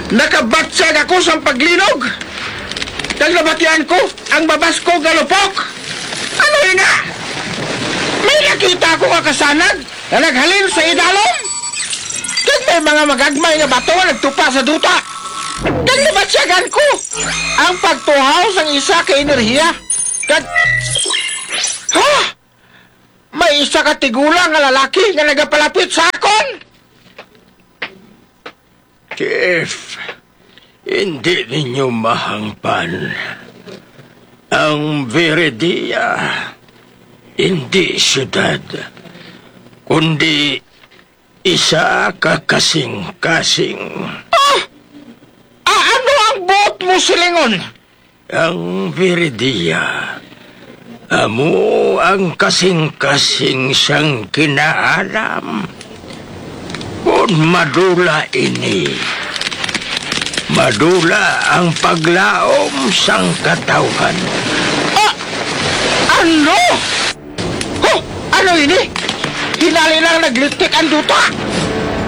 Nakabatsag ako sa paglinog. Naglabatian ko ang babas ko galupok. Ano yun na? May nakita ko kasanag na naghalin sa idalom. Kag may mga magagmay na bato na nagtupa sa duta. Kag nabatsyagan ko ang pagtuhaw sang isa ka enerhiya. Kag... Ha? May isa ka tigulang nga lalaki nga nagapalapit sa akon. Chief, hindi ninyo mahangpan. Ang Viridia, hindi syudad, kundi isa ka kasing-kasing. Ano ang buot mo, silingon? Ang Viridia, amo ang kasing-kasing siyang kinaalam. Kung madula ini, madula ang paglaom sang katawhan. Ano? Ano ini? Hinali lang naglitik ang duta.